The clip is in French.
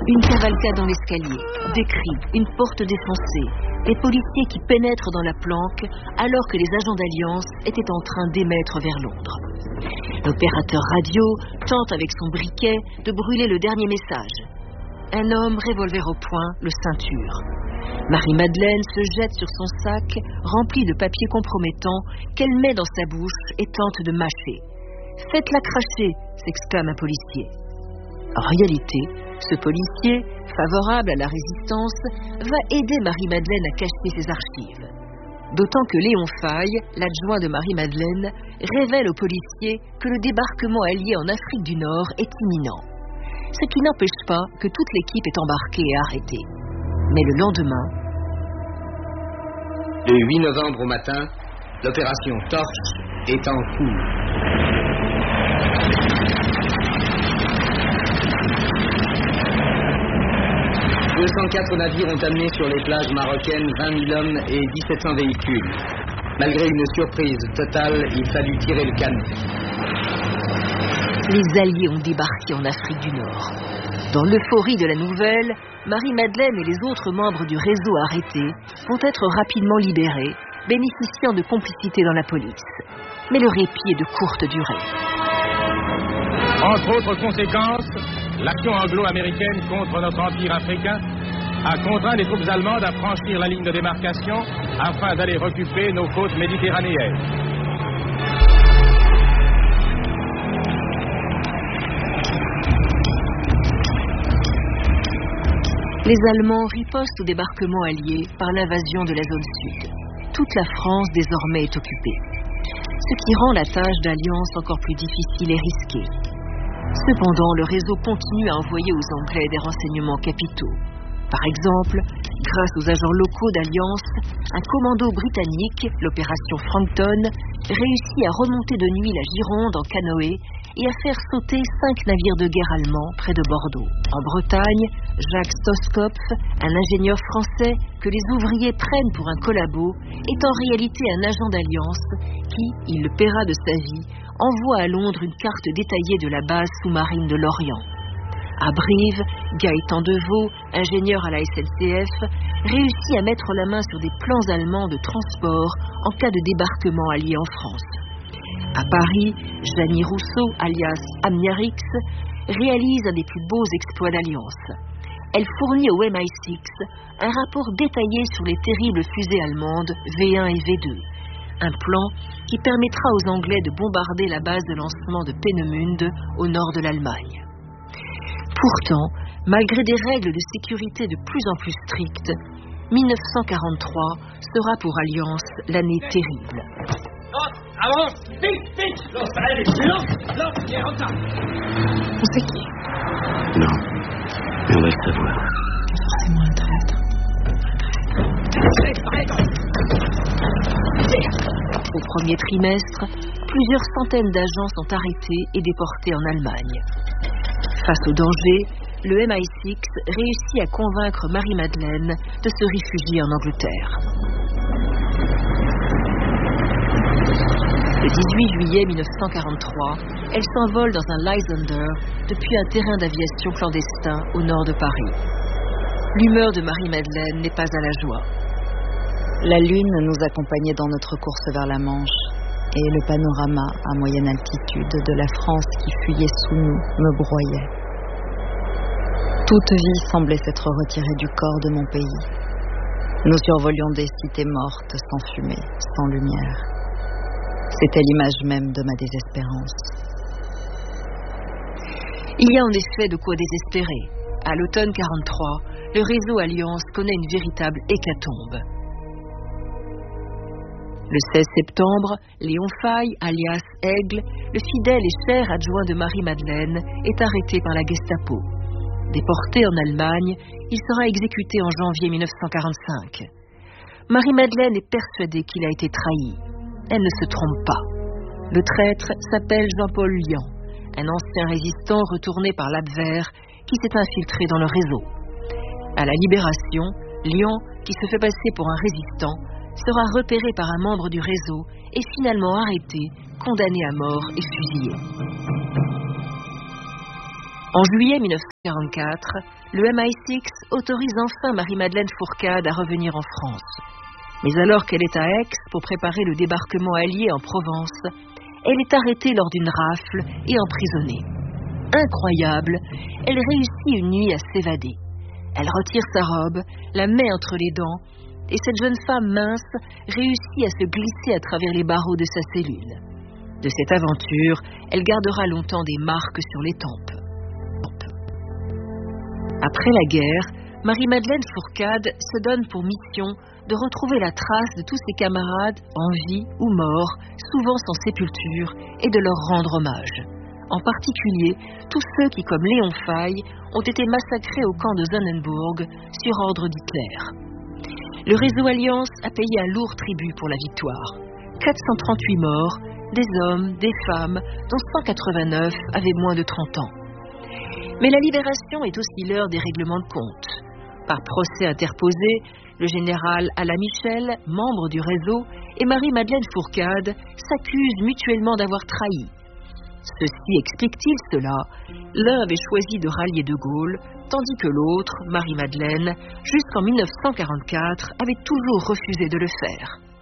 Une cavalcade dans l'escalier, des cris, une porte défoncée, les policiers qui pénètrent dans la planque alors que les agents d'Alliance étaient en train d'émettre vers Londres. L'opérateur radio tente avec son briquet de brûler le dernier message. Un homme, revolver au poing, le ceinture. Marie-Madeleine se jette sur son sac rempli de papiers compromettants qu'elle met dans sa bouche et tente de mâcher. « Faites-la cracher !» s'exclame un policier. En réalité, ce policier, favorable à la résistance, va aider Marie-Madeleine à cacher ses archives. D'autant que Léon Faye, l'adjoint de Marie-Madeleine, révèle aux policiers que le débarquement allié en Afrique du Nord est imminent. Ce qui n'empêche pas que toute l'équipe est embarquée et arrêtée. Mais le lendemain... Le 8 novembre au matin, l'opération Torche est en cours. 204 navires ont amené sur les plages marocaines 20 000 hommes et 1700 véhicules. Malgré une surprise totale, il fallut tirer le canon. Les Alliés ont débarqué en Afrique du Nord. Dans l'euphorie de la nouvelle, Marie-Madeleine et les autres membres du réseau arrêtés vont être rapidement libérés, bénéficiant de complicité dans la police. Mais le répit est de courte durée. Entre autres conséquences, l'action anglo-américaine contre notre empire africain a contraint les troupes allemandes à franchir la ligne de démarcation afin d'aller occuper nos côtes méditerranéennes. Les Allemands ripostent au débarquement allié par l'invasion de la zone sud. Toute la France désormais est occupée. Ce qui rend la tâche d'alliance encore plus difficile et risquée. Cependant, le réseau continue à envoyer aux Anglais des renseignements capitaux. Par exemple, grâce aux agents locaux d'Alliance, un commando britannique, l'opération Frankton, réussit à remonter de nuit la Gironde en canoë et à faire sauter 5 navires de guerre allemands près de Bordeaux. En Bretagne, Jacques Stoskopf, un ingénieur français que les ouvriers prennent pour un collabo, est en réalité un agent d'Alliance qui, il le paiera de sa vie, envoie à Londres une carte détaillée de la base sous-marine de l'Orient. À Brive, Gaëtan Deveau, ingénieur à la SNCF, réussit à mettre la main sur des plans allemands de transport en cas de débarquement allié en France. À Paris, Janie Rousseau, alias Amniarix, réalise un des plus beaux exploits d'Alliance. Elle fournit au MI6 un rapport détaillé sur les terribles fusées allemandes V1 et V2. Un plan qui permettra aux Anglais de bombarder la base de lancement de Peenemünde au nord de l'Allemagne. Pourtant, malgré des règles de sécurité de plus en plus strictes, 1943 sera pour Alliance l'année terrible. Avance! Vite, vite! Los, allez, los, viens, rentre! On sait qui? Non, mais on va le savoir. Forcément un traître. Au premier trimestre, plusieurs centaines d'agents sont arrêtés et déportés en Allemagne. Face au danger, le MI6 réussit à convaincre Marie-Madeleine de se réfugier en Angleterre. Le 18 juillet 1943, elle s'envole dans un Lysander depuis un terrain d'aviation clandestin au nord de Paris. L'humeur de Marie-Madeleine n'est pas à la joie. La lune nous accompagnait dans notre course vers la Manche, et le panorama à moyenne altitude de la France qui fuyait sous nous me broyait. Toute vie semblait s'être retirée du corps de mon pays. Nous survolions des cités mortes, sans fumée, sans lumière. C'était l'image même de ma désespérance. Il y a en effet de quoi désespérer. À l'automne 43, le réseau Alliance connaît une véritable hécatombe. Le 16 septembre, Léon Faye, alias Aigle, le fidèle et cher adjoint de Marie-Madeleine, est arrêté par la Gestapo. Déporté en Allemagne, il sera exécuté en janvier 1945. Marie-Madeleine est persuadée qu'il a été trahi. Elle ne se trompe pas. Le traître s'appelle Jean-Paul Lian, un ancien résistant retourné par l'Abwehr qui s'est infiltré dans le réseau. À la Libération, Lian, qui se fait passer pour un résistant, sera repéré par un membre du réseau et finalement arrêté, condamné à mort et fusillé. En juillet 1944, le MI6 autorise enfin Marie-Madeleine Fourcade à revenir en France. Mais alors qu'elle est à Aix pour préparer le débarquement allié en Provence, elle est arrêtée lors d'une rafle et emprisonnée. Incroyable, elle réussit une nuit à s'évader. Elle retire sa robe, la met entre les dents, et cette jeune femme mince réussit à se glisser à travers les barreaux de sa cellule. De cette aventure, elle gardera longtemps des marques sur les tempes. Après la guerre, Marie-Madeleine Fourcade se donne pour mission de retrouver la trace de tous ses camarades en vie ou morts, souvent sans sépulture, et de leur rendre hommage. En particulier, tous ceux qui, comme Léon Faye, ont été massacrés au camp de Sonnenburg sur ordre d'Hitler. Le réseau Alliance a payé un lourd tribut pour la victoire. 438 morts, des hommes, des femmes, dont 189 avaient moins de 30 ans. Mais la libération est aussi l'heure des règlements de compte. Par procès interposé, le général Alain Michel, membre du réseau, et Marie-Madeleine Fourcade s'accusent mutuellement d'avoir trahi. Ceci explique-t-il cela? L'un avait choisi de rallier De Gaulle, tandis que l'autre, Marie-Madeleine, jusqu'en 1944, avait toujours refusé de le faire.